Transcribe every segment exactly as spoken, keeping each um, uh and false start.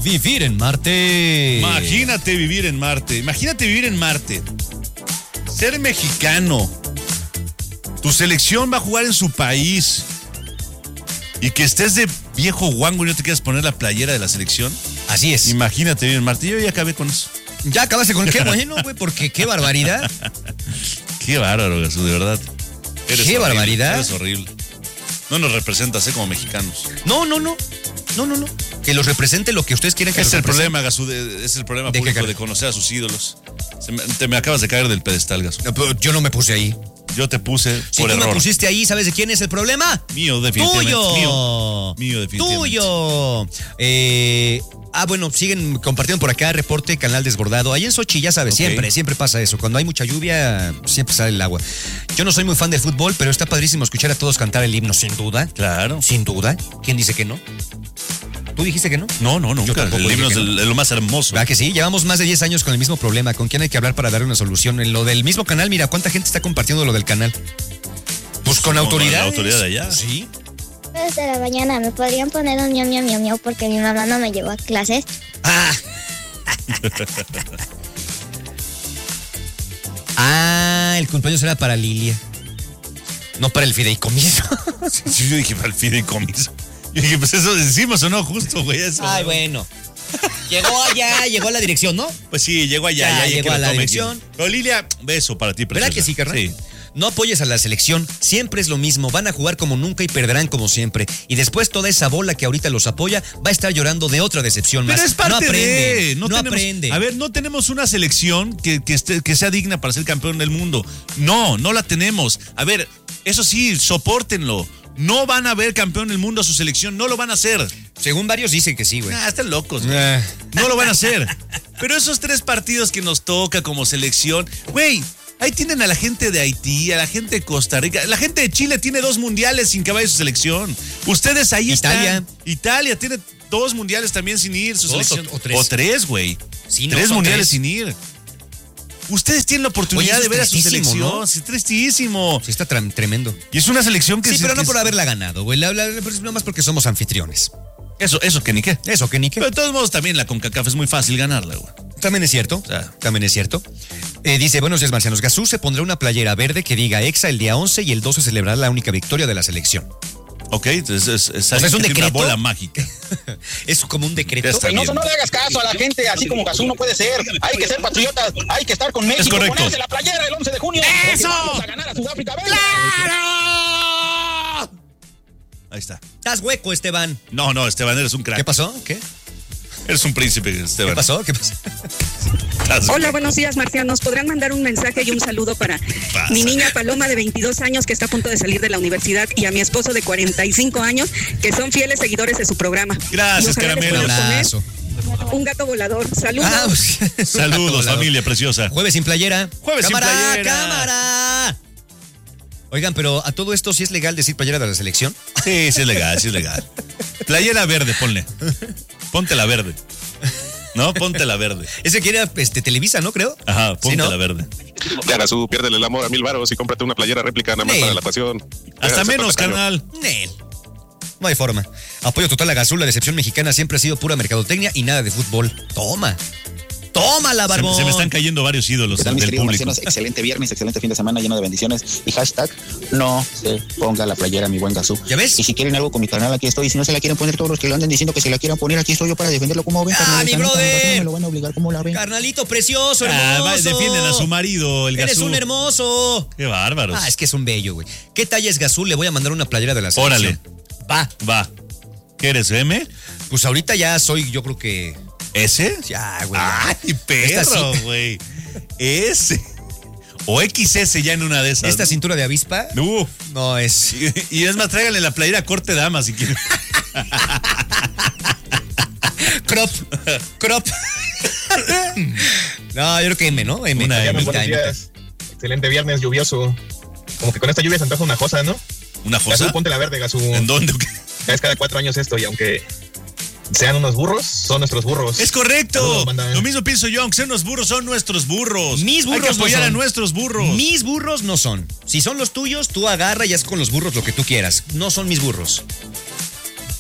vivir en Marte. Imagínate vivir en Marte. Imagínate vivir en Marte. Ser mexicano. Tu selección va a jugar en su país. Y que estés de viejo guango y no te quieras poner la playera de la selección. Así es. Imagínate vivir en Marte. Yo ya acabé con eso. Ya acabaste con qué bueno, güey, porque qué barbaridad. Qué bárbaro, Gasú, de verdad. Eres qué horrible, barbaridad. Eres horrible. No nos representas, ¿eh? Como mexicanos. No, no, no. No, no, no. Que los represente lo que ustedes quieren que es los el represente. problema, Gasú. De, es el problema ¿De público qué, de conocer a sus ídolos. Se me, te me acabas de caer del pedestal, Gasú. No, pero yo no me puse ahí. Yo te puse Si por tú error. me pusiste ahí, ¿sabes de quién es el problema? Mío, definitivamente. ¡Tuyo! Mío, mío definitivamente. ¡Tuyo! Eh... Ah, bueno, siguen compartiendo por acá reporte canal desbordado. Ahí en Sochi, ya sabes, Okay. siempre, siempre pasa eso. Cuando hay mucha lluvia, siempre sale el agua. Yo no soy muy fan del fútbol, pero está padrísimo escuchar a todos cantar el himno, sin duda. Claro. Sin duda. ¿Quién dice que no? ¿Tú dijiste que no? No, no, nunca. Yo tampoco El himno es dije que el- lo más hermoso. ¿Verdad que sí? Llevamos más de diez años con el mismo problema. ¿Con quién hay que hablar para darle una solución? En lo del mismo canal, mira, ¿cuánta gente está compartiendo lo del canal? Pues con Como autoridades. la autoridad de allá. Sí. Desde la mañana, ¿me podrían poner un miau, miau, miau, miau? Porque mi mamá no me llevó a clases. Ah. Ah, el cumpleaños era para Lilia. No para el fideicomiso. Sí, yo dije, para el fideicomiso. Yo dije, pues eso decimos o no, justo, güey. Eso. Ay, bueno. Llegó allá, llegó a la dirección, ¿no? Pues sí, llegó allá. Ya, ya, ya llegó que lo a la tome dirección. quien- Pero Lilia, beso para ti, preciosa. ¿Verdad que sí, carnal? Sí. No apoyes a la selección, siempre es lo mismo, van a jugar como nunca y perderán como siempre. Y después toda esa bola que ahorita los apoya va a estar llorando de otra decepción más. Pero es parte no aprende, de... no, tenemos- aprende. A ver, no tenemos una selección que, que, esté- que sea digna para ser campeón del mundo. No, no la tenemos. A ver, eso sí, sopórtenlo. No van a ver campeón del mundo a su selección, no lo van a hacer. Según varios dicen que sí, güey. Ah, están locos, güey. Eh. No lo van a hacer. Pero esos tres partidos que nos toca como selección, güey, ahí tienen a la gente de Haití, a la gente de Costa Rica. La gente de Chile tiene dos mundiales sin que vaya su selección. Ustedes ahí Italia. están. Italia tiene dos mundiales también sin ir su Dos selección. o- o tres. O tres, güey. Sí, no, tres son mundiales tres. sin ir. Ustedes tienen la oportunidad Oye, eso de es ver a su tristísimo, selección. ¿no? Sí, es tristísimo. Sí, está tra- tremendo. Y es una selección que... Sí, se- pero no que por es- haberla ganado, güey. La- la- la- Nada más porque somos anfitriones. Eso, eso que ni qué. Eso, que ni qué. Pero de todos modos también la CONCACAF es muy fácil ganarla, güey. También es cierto. sea. También es cierto. Eh, dice, buenos días, marcianos. Gasú se pondrá una playera verde que diga Exa el día once y el doce celebrará la única victoria de la selección. Ok, entonces es, es, sea, ¿es un que tiene decreto? una bola mágica. Es como un decreto. Ya está bien. No, no le hagas caso a la gente, así como Gasú no puede ser. Hay que ser patriotas, hay que estar con México. Es correcto. Ponerse la playera el once de junio. ¡Eso! porque Vamos a ganar a Sudáfrica. ¡Venga! ¡Claro! Ahí está. Estás hueco, Esteban. No, no, Esteban, eres un crack. ¿Qué pasó? ¿Qué? Eres un príncipe, Esteban. ¿Qué pasó? ¿Qué pasó? Estás- Hola, buenos días, marcianos. ¿Podrán mandar un mensaje y un saludo para pasa? mi niña Paloma de veintidós años que está a punto de salir de la universidad y a mi esposo de cuarenta y cinco años que son fieles seguidores de su programa? Gracias, Y ojalá les Caramelo. puedan poner Abrazo. Un gato volador. Saludos. Ah, pues, Saludos, volador. familia preciosa. Jueves sin playera. Jueves sin cámara, playera. cámara. Oigan, pero a todo esto sí es legal decir playera de la selección. Sí, sí es legal, sí es legal. Playera verde, ponle. Ponte la verde. No, ponte la verde. Ese que era este, Televisa, ¿no? Creo. Ajá, ponte Sí, ¿no? la verde. Ya, Gasú, piérdele el amor a mil varos y cómprate una playera réplica nada más Nel. para la pasión. Hasta Véanse, menos, tacaño. carnal. Nel. No hay forma. Apoyo total a Gasú. La decepción mexicana siempre ha sido pura mercadotecnia y nada de fútbol. Toma. Tómala, Se, barbón. se me están cayendo varios ídolos ¿Qué tal, mis del queridos público. marcianos? Excelente viernes, excelente fin de semana lleno de bendiciones. Y hashtag, no se ponga la playera, mi buen Gasú. ¿Ya ves? Y si quieren algo con mi canal, aquí estoy. Y si no se la quieren poner todos los que lo anden diciendo que se la quieran poner, aquí estoy yo para defenderlo. como ven, ¡Ah, carnal? mi La neta, brother! No me lo van a obligar, ¿cómo la ven? Carnalito precioso, hermoso. Ah, va, defienden a su marido, el Eres Gasú. un hermoso. Qué bárbaros. Ah, es que es un bello, güey. ¿Qué talla es Gasú? Le voy a mandar una playera de la selección. Órale. Va. Va. ¿Qué eres, M? Pues ahorita ya soy, yo creo que... ¿S? Ya, güey. ya. Ay, perro, Esta sí- güey. S. O X S ya en una de esas. Esta cintura de avispa... Uf. No, es... Y, y es más, tráigale la playera corte dama si quieren. Crop. Crop. No, yo creo que M, ¿no? M. Una M. Mitad, Buenos mitad. días. Excelente viernes lluvioso. Como que con esta lluvia se antoja una cosa, ¿no? ¿Una Gasú, fosa? ponte la verde, Gasú. ¿En dónde? Es cada cuatro años esto y aunque sean unos burros, son nuestros burros. Es correcto. Saludos, banda. Lo mismo pienso yo, aunque sean los burros, son nuestros burros. Mis burros Hay que apoyar no a son. nuestros burros. Mis burros no son. Si son los tuyos, tú agarra y haz con los burros lo que tú quieras. No son mis burros.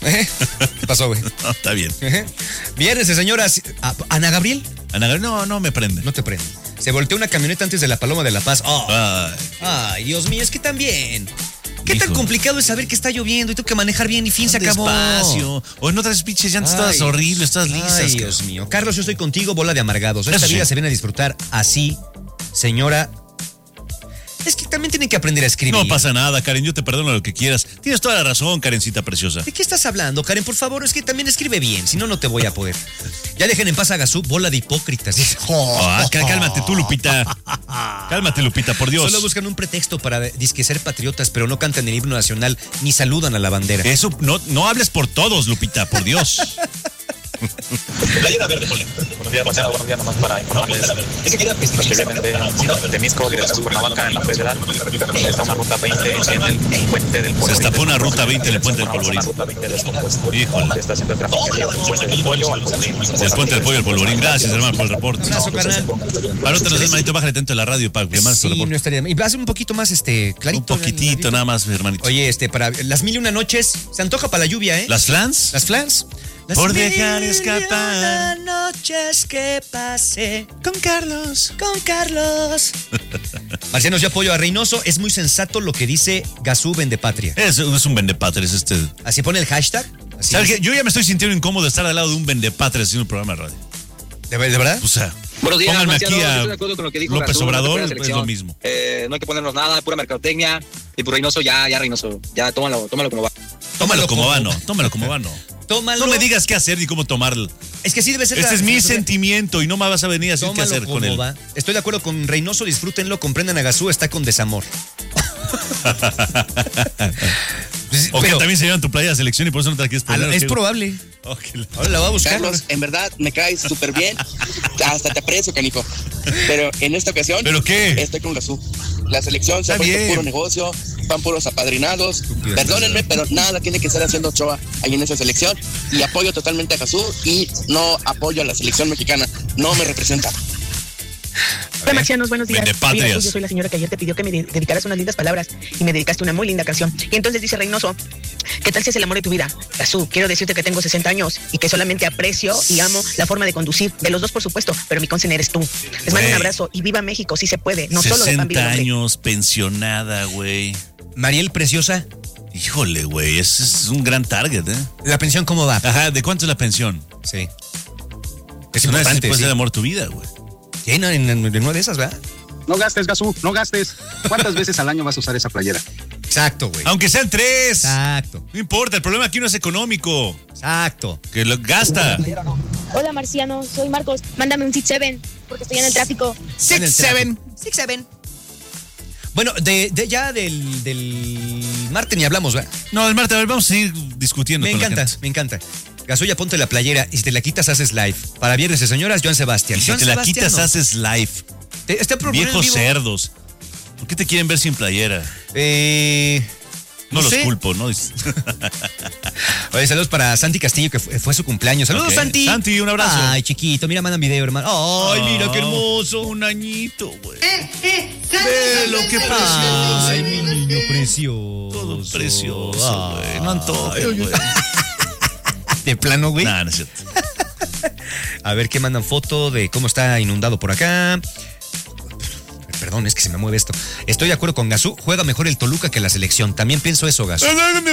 ¿Eh? ¿Qué pasó, güey? No, está bien. ¿Eh? Viernes, señoras. ¿A- ¿Ana Gabriel? Ana Gabriel, no, no me prende. No te prende. Se volteó una camioneta antes de la Paloma de la Paz. Oh. Ay, Ay, Dios mío, es que también. ¿Qué tan Hijo. complicado es saber que está lloviendo y tengo que manejar bien y fin se acabó? despacio. O en otras pinches llantas todas Ay, horribles, todas lisas. Ay, cabrón. Dios mío. Carlos, yo estoy contigo, bola de amargados. Esta Eso sí. vida se viene a disfrutar así, señora. Es que también tienen que aprender a escribir. No pasa nada, Karen, yo te perdono lo que quieras. Tienes toda la razón, Karencita preciosa. ¿De qué estás hablando, Karen? Por favor, es que también escribe bien, si no, no te voy a poder. Ya dejen en paz a Gazú, bola de hipócritas. Dice, Ah, cá- cálmate tú, Lupita. Cálmate, Lupita, por Dios. Solo buscan un pretexto para disque ser patriotas, pero no cantan el himno nacional ni saludan a la bandera. Eso, no, no hables por todos, Lupita, por Dios. Playera verde, Poli. Buenos días, Marcelo. Buenos días, nomás para informarles. Posiblemente Temisco, dirección Cuernavaca, en la Federal. Está una ruta veinte en el puente del Polvorín. Se destapó una ruta veinte en el puente del Polvorín. Una ruta veinte descompuesta. Híjole. Está haciendo el tráfico del puente del Pollo al Polvorín. El puente del pollo del Polvorín. Gracias, hermano, por el reporte. Abrazo, carnal. Para no te nos des, manito, bájale tanto en la radio para que más tu Sí, reporte. no estaría mal. Y hace un poquito más, este, clarito. Un poquitito nada más, mi hermanito. Oye, este, para las mil y una noches, se antoja para la lluvia, ¿eh? ¿Las flans? Las flans. Las Por mil dejar y escapar. una noches que pasé Con Carlos. con Carlos. Marcianos, yo apoyo a Reynoso. Es muy sensato lo que dice Gazú Vendepatria. Es, es un vendepatres este. Así pone el hashtag. Así ¿Sabes es. qué? Yo ya me estoy sintiendo incómodo de estar al lado de un vendepatres haciendo un programa de radio. ¿De, de verdad? O sea, Buenos días, pónganme Marciano. aquí Yo a estoy de acuerdo con lo que dijo López Gazú, Obrador, la es selección. lo mismo. Eh, no hay que ponernos nada, pura mercadotecnia. Y por Reynoso, ya, ya Reynoso. Ya, tómalo, tómalo como va. Tómalo como como- va, no. Tómalo como va, no. Tómalo. No me digas qué hacer ni cómo tomarlo. Es que sí debe ser. Este la- es mi la- sentimiento y no me vas a venir a decir qué Tómalo hacer con como él. va. Estoy de acuerdo con Reynoso, disfrútenlo, comprendan a Gazú, está con desamor. O que Pero- también se llevan tu playa de selección y por eso no te la quieres Ah, poner. es ¿o qué? probable. Oh, qué la- Ahora la voy a buscar. Carlos, en verdad me caes súper bien. Hasta te aprecio, canijo. Pero en esta ocasión. ¿Pero qué? Estoy con Gazú. La selección se ha Está vuelto bien. puro negocio. Van puros apadrinados. Perdónenme, pero nada tiene que estar haciendo Ochoa ahí en esa selección. Y apoyo totalmente a Gazú y no apoyo a la selección mexicana. No me representa. Hola, Marcianos, buenos días. Vendepatrias. Oye, Gazú, yo soy la señora que ayer te pidió que me de- dedicaras unas lindas palabras y me dedicaste una muy linda canción. Y entonces dice Reynoso, ¿qué tal si es el amor de tu vida? Gazú, quiero decirte que tengo sesenta años y que solamente aprecio y amo la forma de conducir, de los dos por supuesto, pero mi consen eres tú. Les mando Güey. un abrazo y viva México, sí se puede, no solo de pan vive el sesenta hombre. años, pensionada, güey. Mariel Preciosa, Híjole, güey, ese es un gran target, ¿eh? ¿la pensión cómo va? Ajá, ¿de cuánto es la pensión? Sí. Es Una vez importante, puede sí. ser el amor de tu vida, güey. Sí, no, en, en- en una de esas, ¿verdad? No gastes, Gazú, no gastes. ¿Cuántas veces al año vas a usar esa playera? Exacto, güey. Aunque sean tres. Exacto, No importa, el problema aquí no es económico. exacto. Que lo gasta. Hola, Marciano, soy Marcos. Mándame un six seven porque estoy en el tráfico. Six, seven. Six, seven. Bueno, de, de ya del, del Marte ni hablamos, ¿verdad? No, el Marta, a ver, vamos a seguir discutiendo Me con la encanta, gente. me encanta. Gasulla, ponte la playera y si te la quitas, haces live. Para viernes de señoras, Joan Sebastián. Y si Joan te la Sebastián, quitas, no. haces live. Te- está proponiendo Viejos en vivo. cerdos. ¿Por qué te quieren ver sin playera? Eh, No, no los sé. culpo, ¿no? Oye, saludos para Santi Castillo, que fue, fue su cumpleaños. Saludos, Ok. Santi. Santi, un abrazo. Ay, chiquito, mira, manda video, hermano. Ay, mira qué hermoso. Un añito, güey. Velo, qué precioso. Ay, mi niño precioso. Todo precioso, güey. No antojes, güey. De plano, güey. Nah, no es cierto. A ver qué mandan foto de cómo está inundado por acá. Perdón, es que se me mueve esto. Estoy de acuerdo con Gazú. Juega mejor el Toluca que la selección. También pienso eso, Gazú.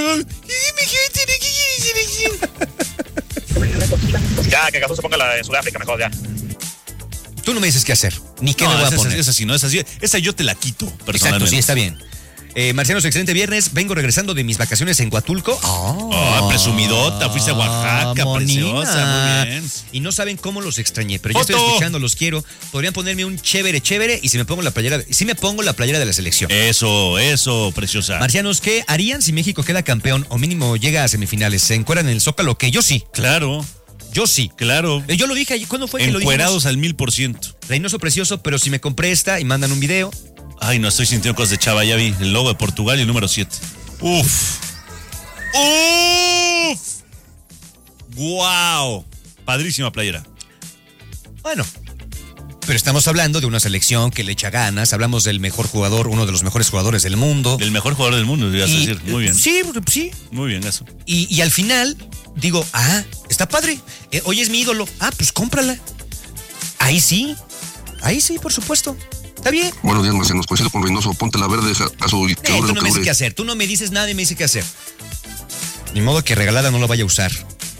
Ya, que Gazú se ponga la de Sudáfrica mejor, ya. Tú no me dices qué hacer, ni qué No, me voy a esa, poner. esa sí, no, esa sí. Esa yo te la quito, Exacto, personalmente. sí, está bien. Eh, Marcianos, excelente viernes. Vengo regresando de mis vacaciones en Huatulco. Ah, presumidota, fuiste a Oaxaca, monina. preciosa, muy bien. Y no saben cómo los extrañé, pero yo ¡Foto! estoy escuchando, los quiero. Podrían ponerme un chévere, chévere, y si me pongo la playera, si me pongo la playera de la selección. Eso, eso, preciosa. Marcianos, ¿qué harían si México queda campeón o mínimo llega a semifinales? ¿Se encueran en el Zócalo? Que yo sí, Claro, yo sí. claro. Eh, Yo lo dije, ¿cuándo fue que lo dijimos? Encuerados al mil por ciento. Reynoso precioso, pero si me compré esta y mandan un video. Ay, no estoy sintiendo cosas de chava, ya vi. El logo de Portugal y el número siete. Uf. Uf. Wow. Padrísima playera. Bueno, pero estamos hablando de una selección que le echa ganas. Hablamos del mejor jugador, uno de los mejores jugadores del mundo. El mejor jugador del mundo, ibas a Y- decir. Muy bien. Sí, sí. Muy bien, eso. Y, y al final digo, ah, está padre. Eh, hoy es mi ídolo. Ah, pues cómprala. Ahí sí. Ahí sí, por supuesto. Está bien. Buenos días, Marcianos. Coincido con Reynoso. Ponte la verde, azul y que Eh, dure tú lo no que me dices dure. qué hacer. Tú no me dices nada y me dices qué hacer. Ni modo que regalada no la vaya a usar.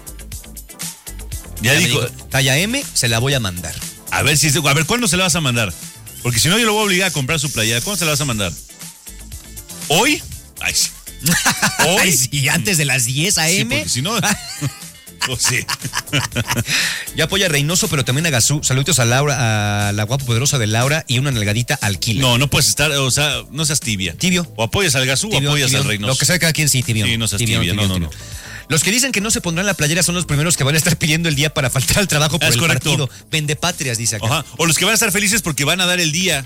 Ya, Ya me dijo. dijo, talla M, se la voy a mandar. A ver si a ver cuándo se la vas a mandar. Porque si no yo lo voy a obligar a comprar su playera. ¿Cuándo se la vas a mandar? ¿Hoy? Ay, sí. ¿Hoy? Ay, sí, antes de las diez a Sí, eme. porque si no. Pues sí. Ya apoya a Reynoso, pero también a Gazú. Saludos a Laura, a la guapa poderosa de Laura y una nalgadita al Killer. No, no puedes estar, o sea, no seas tibia. Tibio. O apoyas al Gazú o Tibio, apoyas tibio. al Reynoso. Lo que sabe cada quien, sí, tibio. Sí, no seas tibia, no, no, no. Los que dicen que no se pondrán la playera son los primeros que van a estar pidiendo el día para faltar al trabajo por Es el correcto. partido. Vendepatrias, dice acá. Ajá. O los que van a estar felices porque van a dar el día.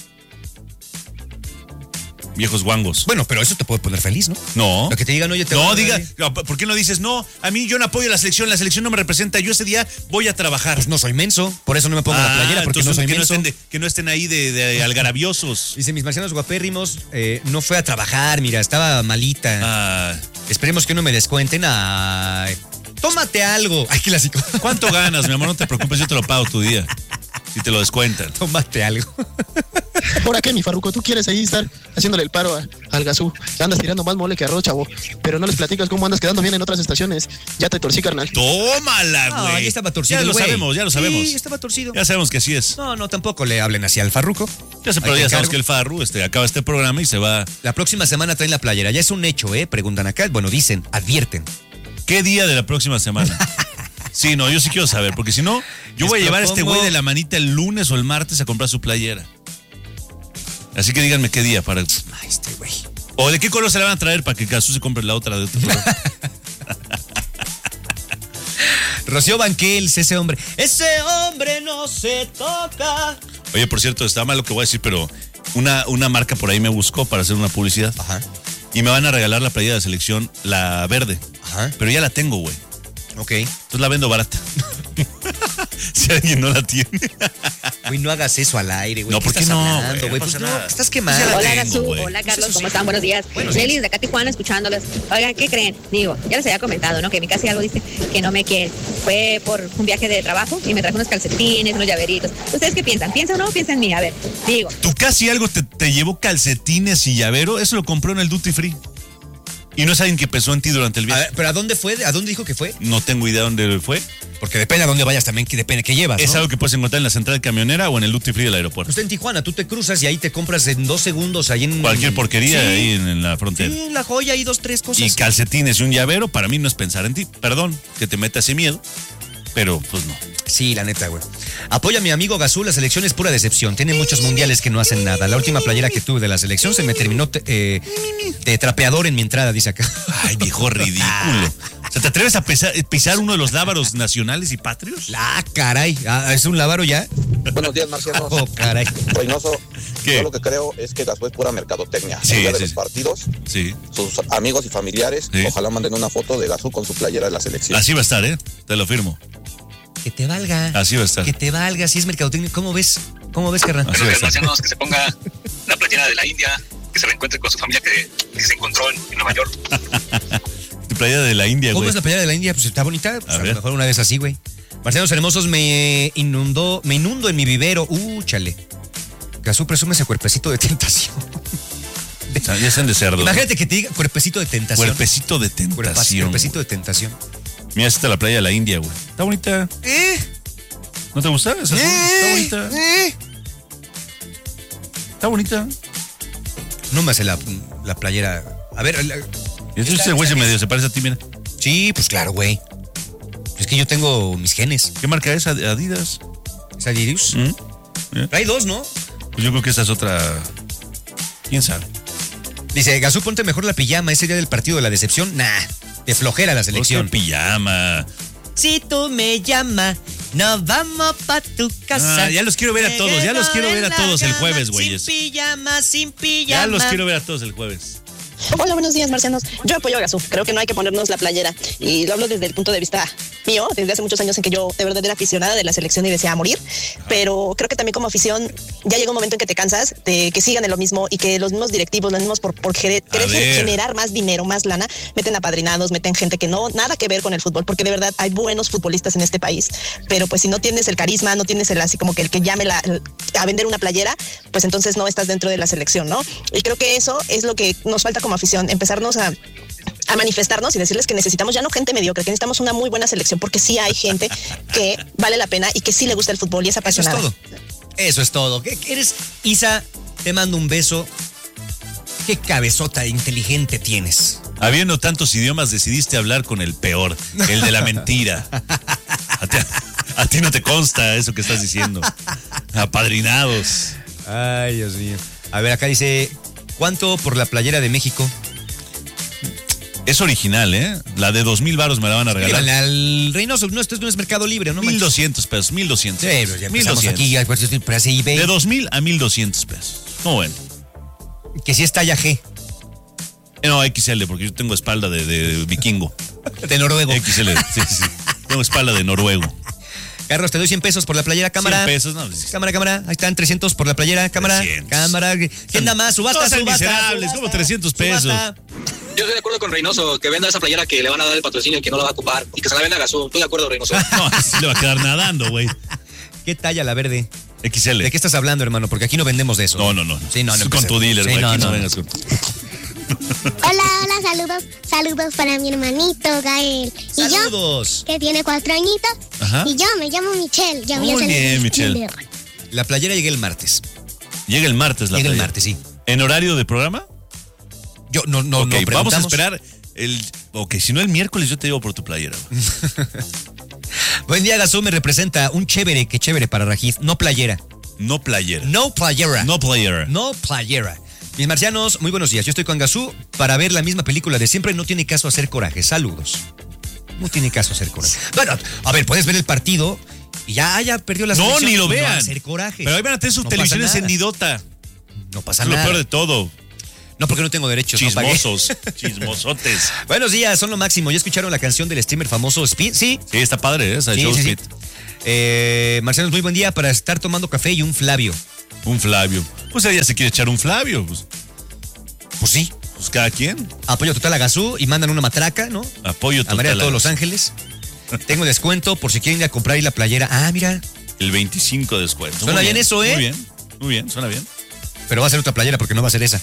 Viejos guangos. Bueno, pero eso te puede poner feliz, ¿no? No. Lo que te digan, oye, te voy No, a diga, dar- no, ¿por qué no dices, no, a mí yo no apoyo la selección, la selección no me representa, yo ese día voy a trabajar? Pues no soy menso, por eso no me pongo la Ah, playera, porque no entonces soy que, no menso. estén de- que no estén ahí de, de algarabiosos. Dice, mis marcianos guapérrimos, eh, no fue a trabajar, mira, estaba malita. Ah, Esperemos que no me descuenten. Ay, tómate algo. Ay, clásico. ¿cuánto ganas, mi amor? No te preocupes, yo te lo pago tu día. Si te lo descuentan. Tómate algo. ¿Por qué, mi Farruco? Tú quieres ahí estar haciéndole el paro a- al Gazú. Andas tirando más mole que arroz, chavo. Pero no les platicas cómo andas quedando bien en otras estaciones. Ya te torcí, carnal. Tómala, No, güey. ya estaba torcido Ya el lo güey. sabemos, ya lo sabemos. Sí, estaba torcido. Ya sabemos que así es. No, no, tampoco le hablen así al Farruco. Ya sé, Ahí pero te ya sabemos encargo. que el Farru este, acaba este programa y se va. La próxima semana traen la playera. Ya es un hecho, ¿eh? Preguntan acá. Bueno, dicen, advierten. ¿Qué día de la próxima semana? Sí, no, yo sí quiero saber, porque si no, yo Les voy a llevar a este propongo- güey de la manita el lunes o el martes a comprar su playera. Así que díganme qué día para. Ay, este güey. O de qué color se la van a traer para que Gazú se compre la otra de otro color. Rocío Banquels, ese hombre. Ese hombre no se toca. Oye, por cierto, está mal lo que voy a decir, pero una, una marca por ahí me buscó para hacer una publicidad. Ajá. Y me van a regalar la playera de selección, la verde. Ajá. Pero ya la tengo, güey. Ok. Entonces la vendo barata. Si alguien no la tiene. Güey, no hagas eso al aire, güey. No, ¿por qué estás no, hablando, güey? güey? No Pues pasa no, nada. estás quemado. Ya la Hola, tengo, Gazú. güey. Hola, Carlos. Eso ¿Cómo sí. están? Buenos días. Buenos Nelis de acá Tijuana, escuchándoles. Oigan, ¿qué creen? Digo, ya les había comentado, ¿no? Que mi casi algo dice que no me quiere. Fue por un viaje de trabajo y me trajo unos calcetines, unos llaveritos. ¿Ustedes qué piensan? ¿Piensan o no? Piensan en mí. A ver, digo. ¿Tú casi algo te, te llevó calcetines y llavero? Eso lo compró en el Duty Free. Y no es alguien que pesó en ti durante el A viaje. ver, ¿pero a dónde fue? ¿A dónde dijo que fue? No tengo idea dónde fue. Porque depende a dónde vayas también, que depende qué llevas, Es ¿no? algo que puedes encontrar en la central camionera o en el Duty Free del aeropuerto. Pues está en Tijuana, tú te cruzas y ahí te compras en dos segundos ahí en... Cualquier porquería Sí. ahí en, en la frontera. Sí, la joya y dos, tres cosas. Y calcetines y un llavero, para mí no es pensar en ti. Perdón que te meta ese miedo, pero pues no. Sí, la neta, güey. Apoya a mi amigo Gazú, la selección es pura decepción. Tiene muchos mundiales que no hacen nada. La última playera que tuve de la selección se me terminó te- eh, de trapeador en mi entrada, dice acá. Ay, viejo ridículo. O sea, ¿te atreves a pisar, pisar uno de los lábaros nacionales y patrios? Ah, caray. Ah, ¿es un lávaro ya? Buenos días, Marcianos. Oh, caray. Reynoso, ¿Qué? yo lo que creo es que Gazú es pura mercadotecnia. Sí, el día de sí, los sí. partidos, Sí. sus amigos y familiares, Sí. ojalá manden una foto de Gazú con su playera de la selección. Así va a estar, ¿eh? Te lo firmo. Que te valga. Así va a estar. Que te valga, si es mercadotecnia. ¿Cómo ves? ¿Cómo ves, carnal? Así va a estar. Marcianos, que se ponga la playera de la India, que se reencuentre con su familia que, que se encontró en, en Nueva York. Tu playera de la India, ¿Cómo güey. es la playera de la India? Pues está bonita. Pues A a, lo ver. mejor una vez así, güey. Marcianos Hermosos, me inundó, me inundo en mi vivero. Uh, chale. Gazú presume ese cuerpecito de tentación. O sea, ya sean de cerdo. Imagínate que te diga cuerpecito de tentación. Cuerpecito de Cuerpa- tentación. Cuerpecito de tentación. Mira, esta es la playa de la India, güey. Está bonita. ¿Eh? ¿No te gusta? ¿Es azul? Está bonita. ¿Eh? Está bonita. No me hace la, la playera. A ver, la- Y entonces ese güey se medio se parece a ti, mira. sí, pues claro, güey. Es que yo tengo mis genes. ¿Qué marca es? Adidas. ¿Es Adidas? ¿Mm? ¿Eh? Hay dos, ¿no? Pues yo creo que esa es otra. ¿Quién sabe? Dice, Gazú, ponte mejor la pijama ese día del partido de la decepción. Nah, de flojera la selección. Otro pijama. Si tú me llamas, nos vamos pa' tu casa. Ah, ya los quiero ver a todos, ya los quiero ver a todos el jueves, güeyes. Sin pijama, sin pijama. Ya los quiero ver a todos el jueves. Hola, buenos días, marcianos. Yo apoyo a Gazú. Creo que no hay que ponernos la playera. Y lo hablo desde el punto de vista mío, desde hace muchos años en que yo de verdad era aficionada de la selección y deseaba morir, pero creo que también como afición ya llega un momento en que te cansas de que sigan en lo mismo y que los mismos directivos, los mismos por, por querer, querer generar más dinero, más lana, meten apadrinados, meten gente que no, nada que ver con el fútbol, porque de verdad hay buenos futbolistas en este país, pero pues si no tienes el carisma, no tienes el así como que el que llame la, a vender una playera, pues entonces no estás dentro de la selección, ¿no? Y creo que eso es lo que nos falta como afición, empezarnos a a manifestarnos y decirles que necesitamos ya no gente mediocre, que necesitamos una muy buena selección, porque sí hay gente que vale la pena y que sí le gusta el fútbol y es apasionada. Eso es todo. Eso es todo. ¿Qué eres, Isa? Te mando un beso. Qué cabezota inteligente tienes. Habiendo tantos idiomas, decidiste hablar con el peor, el de la mentira. A ti, a ti no te consta eso que estás diciendo. Apadrinados. Ay, Dios mío. A ver, acá dice, ¿cuánto por la playera de México? Es original, ¿eh? La de dos mil varos me la van a regalar. Al Reynoso, no, esto no es Mercado Libre, ¿no? Mil doscientos pesos, mil doscientos. Sí, pero ya empezamos aquí, pues, eBay. De dos mil a mil doscientos pesos. ¿Cómo ven? Que si es talla G. No, X L, porque yo tengo espalda de, de vikingo. De noruego. X L, sí, sí, sí. Tengo espalda de noruego. Carlos, te doy cien pesos por la playera, cámara. cien pesos, no. Cámara, cámara. Ahí están, trescientos por la playera, cámara. trescientos. Cámara. ¿Quién da más? Subasta, subasta. miserables, como trescientos pesos. Subasta. Yo estoy de acuerdo con Reynoso, que venda esa playera que le van a dar el patrocinio y que no la va a ocupar y que se la venda a Gasú. Estoy de acuerdo, Reynoso. No, así le va a quedar nadando, güey. ¿Qué talla la verde? X L. ¿De qué estás hablando, hermano? Porque aquí no vendemos de eso. No, no, no. Sí, no, no. Con tu dealer, güey. Sí, no, aquí no, no vengas con... Hola, hola, saludos, saludos para mi hermanito Gael. Y Saludos. yo, que tiene cuatro añitos. Ajá. Y yo me llamo Michelle. Ya voy a Muy salir bien, de Michelle. kinder. La playera llega el martes. Llega el martes la Llega el playa. martes, sí. ¿En horario de programa? Yo no, no, Ok, no preguntamos. vamos a esperar el... Ok, si no el miércoles yo te llevo por tu playera. Buen día, Gasú, me representa un chévere, que chévere para Rajiv. No playera. No playera. No playera. No playera. No playera. Mis marcianos, muy buenos días. Yo estoy con Gasú para ver la misma película de siempre. No tiene caso hacer coraje. Saludos. No tiene caso hacer coraje. Bueno, a ver, puedes ver el partido y ya, ya perdió la No, selección. ni lo No vean. hacer coraje. Pero ahí van a tener su No televisión pasa nada. encendidota. No pasa Es lo nada. peor de todo. No, porque no tengo derechos. no pagué. Chismosos. Chismosotes. Buenos días, son lo máximo. ¿Ya escucharon la canción del streamer famoso Speed? Sí. Sí, está padre esa de Sí, Joe sí, sí. Speed. Eh, Marcianos, muy buen día para estar tomando café y un Flavio. Un Flavio. Pues ella se quiere echar un Flavio. Pues, Pues sí. pues cada quien. Apoyo total a Gasú y mandan una matraca, ¿no? Apoyo A total. María de todos a- Los Ángeles. Tengo descuento por si quieren ir a comprar ahí la playera. Ah, mira. El veinticinco de descuento. Suena Muy bien eso, ¿eh? Muy bien. Muy bien, suena bien. Pero va a ser otra playera porque no va a ser esa.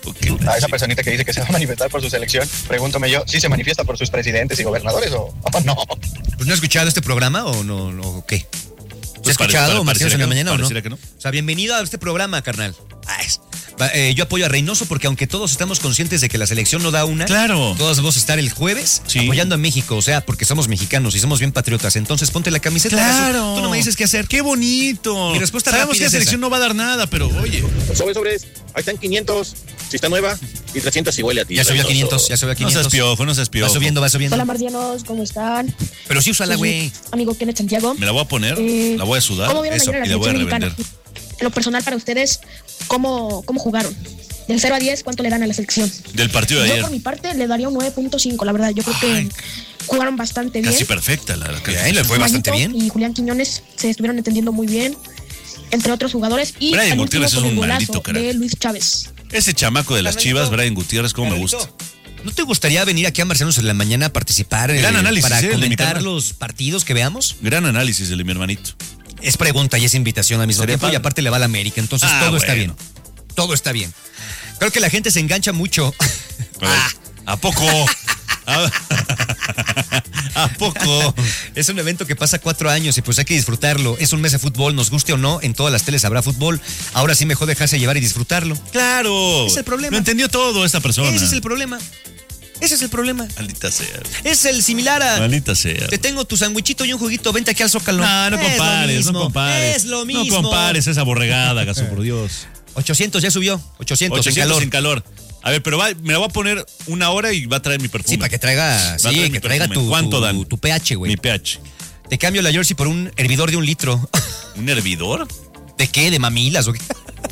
A esa personita que dice que se va a manifestar por su selección, pregúntame yo, ¿sí se manifiesta por sus presidentes y gobernadores o, o no? Pues no has escuchado este programa o no, no o qué. ¿Has Pues pare- escuchado pare- Marcianos en la pareciera que no, mañana o no? pareciera que no. O sea, bienvenido a este programa, carnal. Ah, es- va, eh, yo apoyo a Reynoso porque aunque todos estamos conscientes de que la selección no da una, Claro. todos vamos a estar el jueves Sí. apoyando a México, o sea, porque somos mexicanos y somos bien patriotas. Entonces ponte la camiseta. Gasú. Tú no me dices qué hacer. ¡Qué bonito! Mi respuesta Sabemos rápida que la es selección esa. no va a dar nada, pero oye. Sobres, sobres, ahí están quinientos, si está nueva, y trescientos si huele a ti. Ya subió a Reynoso. quinientos, ya subió a No quinientos. seas piojo, no seas piojo. Va subiendo, va subiendo. Hola marcianos, ¿cómo están? Pero sí úsala, Soy güey. su amigo Kenneth Santiago. Me la voy a poner, Eh, la voy a sudar, ¿Cómo vieron eso, ayer a la y la voy a selección revender. mexicana? En lo personal para ustedes, ¿cómo, cómo jugaron? Del cero a diez, ¿cuánto le dan a la selección? Del partido de Yo ayer. por mi parte le daría un nueve punto cinco, la verdad. Yo creo que jugaron bastante bien. Casi perfecta la, la Ahí le fue bastante Mayito bien. Y Julián Quiñones se estuvieron entendiendo muy bien, entre otros jugadores. Y Brian al último Gutiérrez es con el un golazo maldito crack. de Luis Chávez. Ese chamaco de las Carnalito. Chivas, Brian Gutiérrez, cómo me Carnalito, gusta. ¿No te gustaría venir aquí a Marcianos en la mañana a participar eh, Gran análisis, para eh, el de mi comentar carnal. los partidos que veamos? Gran análisis el de mi hermanito. Es pregunta y es invitación al mismo Sería tiempo y padre. aparte le va a la América, entonces Ah, todo está bueno. bien. Todo está bien. Creo que la gente se engancha mucho. Ah, ¿a poco? ¿A, ¿A poco? Es un evento que pasa cuatro años y pues hay que disfrutarlo. Es un mes de fútbol, nos guste o no, en todas las teles habrá fútbol. Ahora sí mejor dejarse llevar y disfrutarlo. Claro. Es el problema. Lo entendió todo esta persona. Ese es el problema. Ese es el problema. Maldita sea. Es el similar a... Maldita sea. Te tengo tu sandwichito y un juguito, vente aquí al Zócalo. No, no Es lo compares, mismo, no compares. Es lo mismo. No compares esa borregada, Gasú, por Dios. ochocientos ya subió. ochocientos, ochocientos en calor. en calor. A ver, pero va, me la voy a poner una hora y va a traer mi perfume. Sí, para que traiga, Va a sí, traer que mi traiga perfume. tu, ¿Cuánto tu, dan? tu pH, güey. Mi pH. Te cambio la jersey por un hervidor de un litro. ¿Un hervidor? ¿De qué? ¿De mamilas o qué?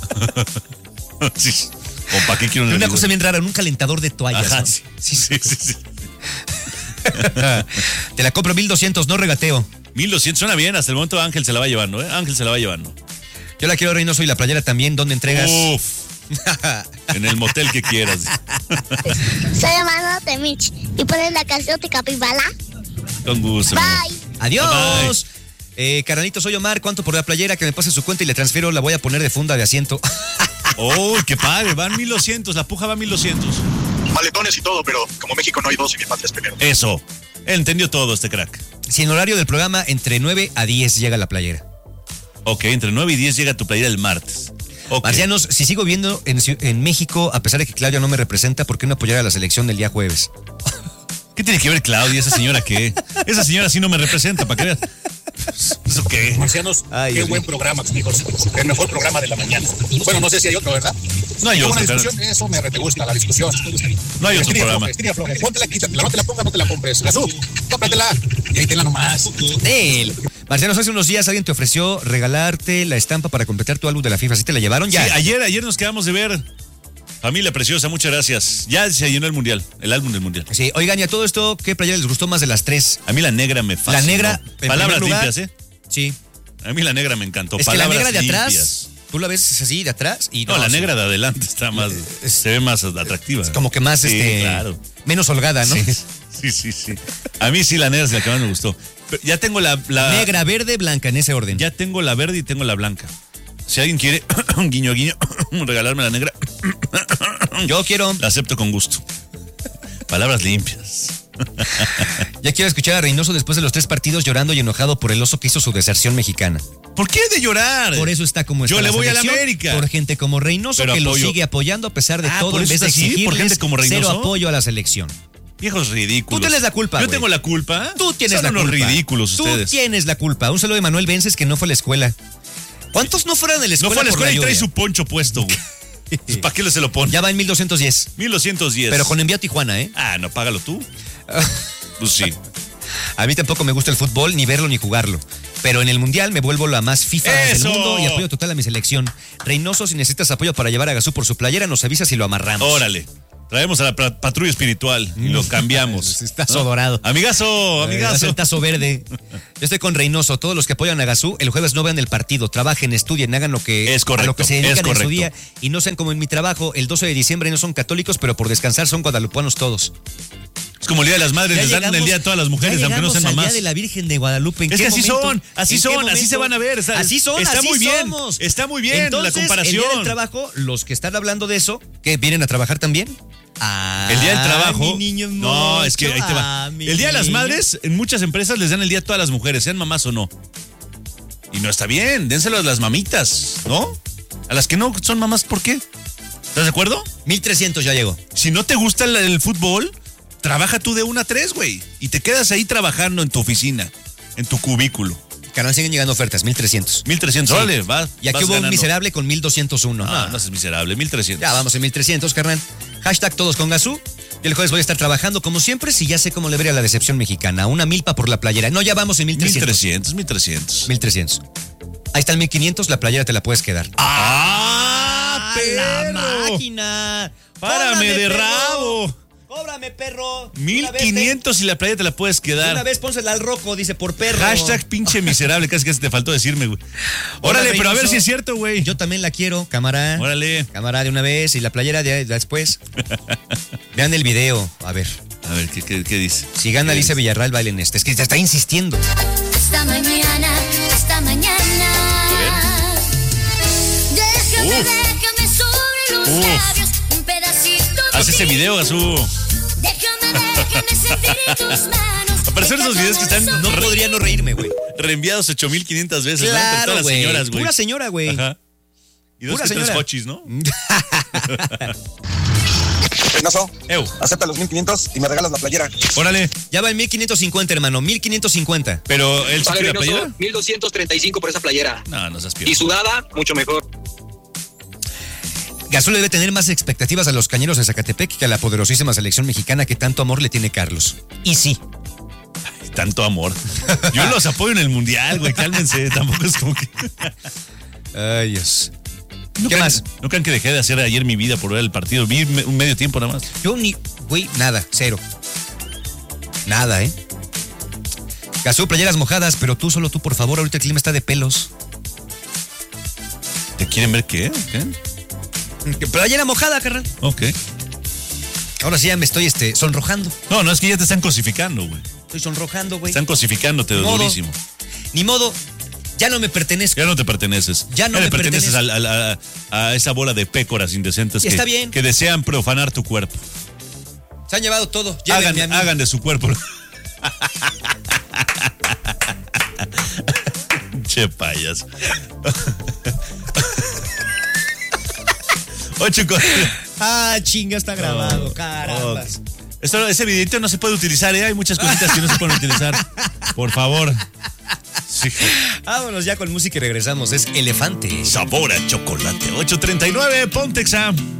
Sí. ¿O para qué quiero un Una hervidor? cosa bien rara, un calentador de toallas. Ajá, ¿no? sí, sí, sí, sí. Te la compro mil doscientos, no regateo. mil doscientos suena bien, hasta el momento Ángel se la va llevando, ¿eh? Ángel se la va llevando. Yo la quiero, Reynoso, y la playera también. ¿Dónde entregas? Uf. En el motel que quieras. Soy hermano de Mitch. ¿Y pones la canción de Capibala? Con gusto. Bye. Adiós. Bye. Eh, carnalito, soy Omar. ¿Cuánto por la playera? Que me pase su cuenta y le transfiero. La voy a poner de funda de asiento. ¡Oh, qué padre! Van mil doscientos. La puja va mil doscientos. Maletones y todo, pero como México no hay dos y mi patria es primero. Eso. Entendió todo este crack. Si en horario del programa, entre nueve a diez llega la playera. Ok, entre nueve y diez llega tu playera el martes. Okay. Marcianos, si sigo viendo en, en México, a pesar de que Claudia no me representa, ¿por qué no apoyar a la selección del día jueves? ¿Qué tiene que ver Claudia? ¿Esa señora qué? Esa señora sí no me representa, para que veas. ¿Eso qué? Marcianos, Ay, qué Dios buen mío. programa, chicos. El mejor programa de la mañana. Bueno, no sé si hay otro, ¿verdad? No hay Qué otro, buena claro. discusión, eso me re- te gusta, la discusión. No hay otro Escribe programa. Flores, escribe Flores. Póntela, quítatela, no te la pongas, no te la compres. Gazú, cómpratela y ahí tenla nomás. Él. Marcianos, hace unos días alguien te ofreció regalarte la estampa para completar tu álbum de la FIFA. ¿Sí te la llevaron ya? Sí, ayer, ayer nos quedamos de ver. Familia preciosa, muchas gracias. Ya se llenó el mundial, el álbum del mundial. Sí, oigan, y a todo esto, ¿qué playera les gustó más de las tres? A mí la negra me fascinó. La negra, en Palabras primer lugar, limpias, ¿eh? Sí. A mí la negra me encantó. Es que la Palabras negra de limpias. atrás, tú la ves así de atrás y No, no, la sí. negra de adelante está más, se ve más atractiva. Es como que más, Sí, este, claro. menos holgada, ¿no? Sí, sí, sí, sí. A mí sí la negra es la que más me gustó. Pero ya tengo la, la... Negra, verde, blanca, en ese orden. Ya tengo la verde y tengo la blanca. Si alguien quiere, guiño, guiño, regalarme la negra, yo quiero. La acepto con gusto. Palabras limpias. Ya quiero escuchar a Reynoso después de los tres partidos llorando y enojado por el oso que hizo su deserción mexicana. ¿Por qué de llorar? Por eso está como está. Yo le la voy a la selección, América. Por gente como Reynoso Pero que apoyo. lo sigue apoyando a pesar de Ah, todo ¿por en eso vez de es así? ¿Por exigirles gente como Reynoso? cero apoyo a la selección. Viejos ridículos. Tú tienes la culpa, Yo güey. tengo la culpa. Tú tienes Son la unos culpa. ridículos Tú ustedes. tienes la culpa. Un saludo de Manuel Vences que no fue a la escuela. ¿Cuántos no fueron a la escuela? No fue a la por escuela y trae lluvia? su poncho puesto, güey. Pues, ¿para qué le se lo pone? Ya va en mil doscientos diez. mil doscientos diez. Pero con envío a Tijuana, ¿eh? Ah, no, págalo tú. Pues sí. A mí tampoco me gusta el fútbol, ni verlo ni jugarlo. Pero en el Mundial me vuelvo la más FIFA ¡Eso! del mundo y apoyo total a mi selección. Reynoso, si necesitas apoyo para llevar a Gazú por su playera, nos avisas y lo amarramos. Órale. Traemos a la pra- patrulla espiritual y lo cambiamos. Estás ¿no? dorado. Amigazo, amigazo. El tazo verde. Yo estoy con Reynoso. Todos los que apoyan a Gazú, el jueves no vean el partido. Trabajen, estudien, hagan lo que, Es correcto, a lo que se es dedican en su correcto. día. Y no sean como en mi trabajo. El doce de diciembre no son católicos, pero por descansar son guadalupanos todos. Es como el Día de las Madres, Ya les dan llegamos- el día a todas las mujeres, ya aunque no sean llegamos al mamás. Día de la Virgen de Guadalupe. ¿En Es qué que así momento? son, así ¿En qué son, así momento? se van a ver. Está, así son, está así muy bien. somos. Está muy bien Entonces, la comparación. El día del trabajo, los que están hablando de eso, que vienen a trabajar también. Ah, El día del trabajo. mi niño no, es que ahí te va. ah, mi El día de las niño. madres, en muchas empresas les dan el día a todas las mujeres, sean mamás o no. Y no está bien, dénselo a las mamitas, ¿no? A las que no son mamás, ¿por qué? ¿Estás de acuerdo? mil trescientos ya llegó. Si no te gusta el, el fútbol, trabaja tú de una a tres, güey. Y te quedas ahí trabajando en tu oficina, en tu cubículo. Carnal, siguen llegando ofertas, mil trescientos. mil trescientos, Sí. órale, va. Y aquí vas hubo un ganando. miserable con mil doscientos uno. No, no es miserable, mil trescientos. Ya vamos en mil trescientos, carnal. Hashtag todos con Gazú. Y el jueves voy a estar trabajando como siempre, si ya sé cómo le veré a la decepción mexicana. Una milpa por la playera. No, ya vamos en mil mil trescientos. trescientos, mil trescientos. mil trescientos. Ahí está el mil quinientos, la playera te la puedes quedar. ¡Ah, la perro! máquina! ¡Párame ¡Cóbrame, de perro! rabo! ¡Cóbrame, perro! mil Una vez, quinientos y la playa te la puedes ven, quedar. Una vez pónsela al rojo, dice, por perro. Hashtag pinche miserable, casi que se te faltó decirme, güey. Hola, Órale, pero a ver Reynoso. si es cierto, güey. Yo también la quiero, cámara. Órale. Cámara de una vez y la playera de, de después. Vean el video, a ver. A ver, ¿qué, qué, qué dice? Si gana ¿Qué Alicia dice? Villarreal, bailen este. Es que te está insistiendo. Esta mañana, esta mañana. Déjame, Uf. déjame sobre los Uf. labios un pedacito de Haz ese ti. video, Gazú. Déjame, déjame sentir tus manos. Aparecen esos videos que están No podría no reírme, güey. reenviados ocho mil quinientas veces, ¿no? Entre Claro, todas las güey. señoras, güey. Pura señora, güey. Ajá. Y dos Pura que tres señora. hochis, ¿no? Reynoso, Ew. acepta los mil quinientos y me regalas la playera. Órale. Ya va en mil quinientos cincuenta, hermano. mil quinientos cincuenta. Pero él sí Vale, quiere la Reynoso, playera. mil doscientos treinta y cinco por esa playera. No, no seas Y pío. sudada, mucho mejor. Gazú le debe tener más expectativas a los cañeros de Zacatepec que a la poderosísima selección mexicana que tanto amor le tiene Carlos. Y sí. Tanto amor. Yo los apoyo en el mundial, güey. Cálmense. Tampoco es como que. Ay, Dios. ¿No ¿Qué crean- más? No crean que dejé de hacer ayer mi vida por ver el partido. Vi me- un medio tiempo nada más. Yo ni, güey, nada, cero. Nada, ¿eh? Gazú, playeras mojadas, pero tú, solo tú, por favor. Ahorita el clima está de pelos. ¿Te quieren ver qué? ¿Qué? Playera mojada, carnal. Ok. Ahora sí ya me estoy este, sonrojando. No, no, es que ya te están cosificando, güey. Estoy sonrojando, güey. Están cosificándote Ni modo. durísimo. Ni modo. Ya no me pertenezco. Ya no te perteneces. Ya no le me perteneces pertenezco. a, a, a, a esa bola de pécoras indecentes Y está que, bien. que desean profanar tu cuerpo. Se han llevado todo. Hagan, Llévenme a mí. hagan de su cuerpo. Che payas. Ocho con... Ah, chinga, está grabado, Oh, caramba. oh. Esto, ese videito no se puede utilizar, ¿eh? Hay muchas cositas que no se pueden utilizar. Por favor. Sí. Vámonos ya con música y regresamos. Es Elefante. Sabor a chocolate. ocho treinta y nueve, Pontexa.